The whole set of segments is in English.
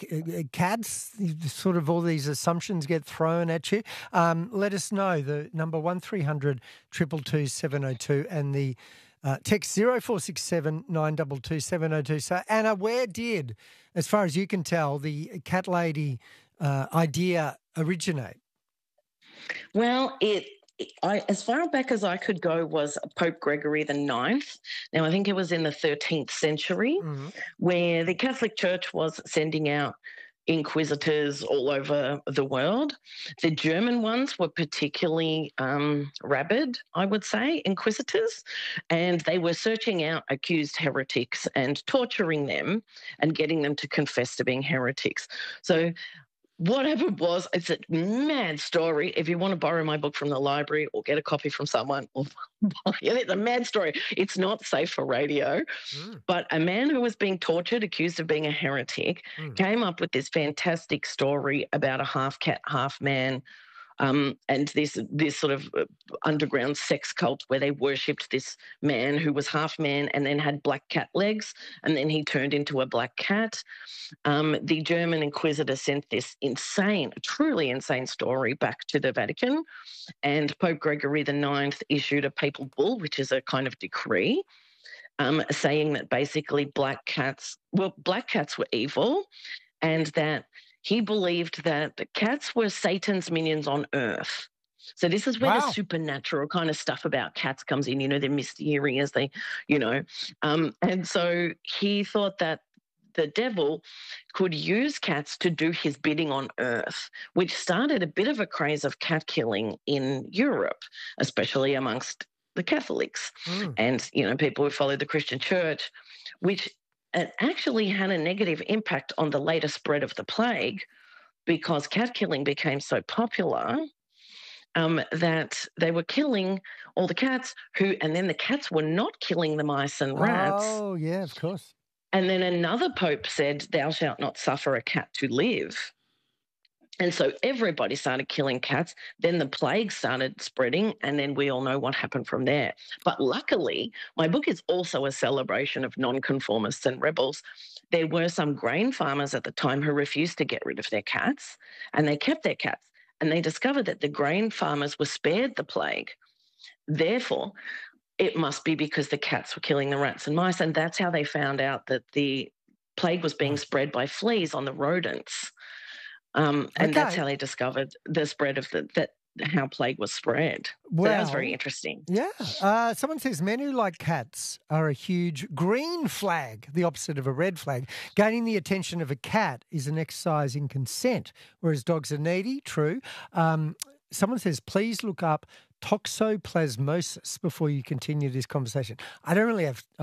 cats, sort of all these assumptions get thrown at you. Let us know. The number 1300 222 702 and the text 0467 922 702. So, Anna, where did, as far as you can tell, the cat lady idea originate? Well, as far back as I could go was Pope Gregory the Ninth. Now, I think it was in the 13th century, where the Catholic Church was sending out inquisitors all over the world. The German ones were particularly rabid, I would say, inquisitors, and they were searching out accused heretics and torturing them and getting them to confess to being heretics. So what happened was, it's a mad story. If you want to borrow my book from the library or get a copy from someone, or buy it, it's a mad story. It's not safe for radio. But a man who was being tortured, accused of being a heretic, came up with this fantastic story about a half cat, half man, and this sort of underground sex cult where they worshipped this man who was half man and then had black cat legs, and then he turned into a black cat. The German inquisitor sent this truly insane story back to the Vatican, and Pope Gregory the Ninth issued a papal bull, which is a kind of decree, saying that basically black cats were evil, and that he believed that the cats were Satan's minions on earth. So this is where the supernatural kind of stuff about cats comes in, they're mysterious, and so he thought that the devil could use cats to do his bidding on earth, which started a bit of a craze of cat killing in Europe, especially amongst the Catholics and, people who followed the Christian church, which it actually had a negative impact on the later spread of the plague, because cat killing became so popular that they were killing all the cats and then the cats were not killing the mice and rats. Oh, yeah, of course. And then another pope said, "Thou shalt not suffer a cat to live." And so everybody started killing cats. Then the plague started spreading, and then we all know what happened from there. But luckily, my book is also a celebration of nonconformists and rebels. There were some grain farmers at the time who refused to get rid of their cats, and they kept their cats. And they discovered that the grain farmers were spared the plague. Therefore, it must be because the cats were killing the rats and mice, and that's how they found out that the plague was being spread by fleas on the rodents. And that's how they discovered the spread of how plague was spread. So that was very interesting. Yeah. Someone says men who like cats are a huge green flag, the opposite of a red flag. Gaining the attention of a cat is an exercise in consent, whereas dogs are needy. True. Someone says, please look up toxoplasmosis before you continue this conversation. I don't really have,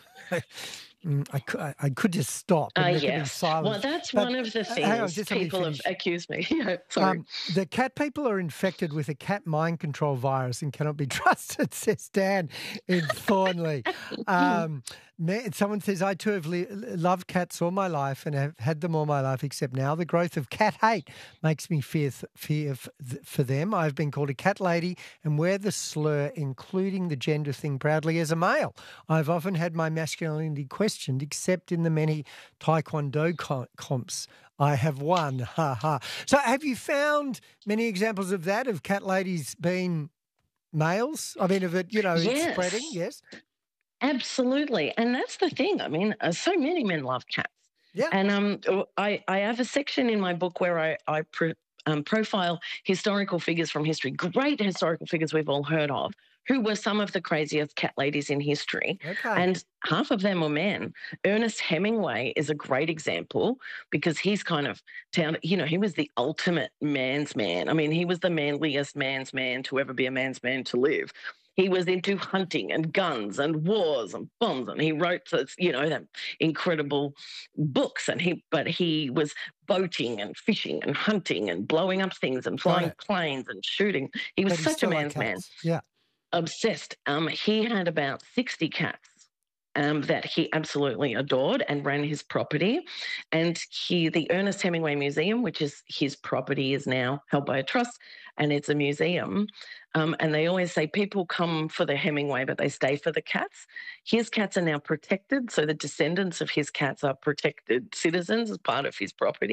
I could just stop and be silent. Well, that's one of the things people have accused me. Sorry. The cat people are infected with a cat mind control virus and cannot be trusted, says Dan in Thornley. Someone says, I too have loved cats all my life and have had them all my life, except now the growth of cat hate makes me fear for them. I've been called a cat lady and wear the slur, including the gender thing, proudly as a male. I've often had my masculinity questioned, except in the many taekwondo comps I have won. Ha ha. So have you found many examples of that, of cat ladies being males? Of it, it's spreading, yes? Absolutely. And that's the thing. So many men love cats. Yeah. And I have a section in my book where I profile historical figures from history, great historical figures we've all heard of, who were some of the craziest cat ladies in history. Okay. And half of them were men. Ernest Hemingway is a great example because he's kind of he was the ultimate man's man. He was the manliest man's man to ever be a man's man to live. He was into hunting and guns and wars and bombs, and he wrote, them incredible books. But he was boating and fishing and hunting and blowing up things and flying planes and shooting. He was such a man's man. Yeah, obsessed. He had about 60 cats that he absolutely adored and ran his property. And the Ernest Hemingway Museum, which is his property, is now held by a trust, and it's a museum. And they always say people come for the Hemingway, but they stay for the cats. His cats are now protected, so the descendants of his cats are protected citizens as part of his property.